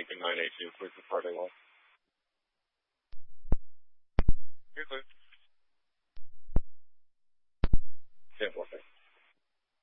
Lincoln 982, please departing well. You're clear. 10-4.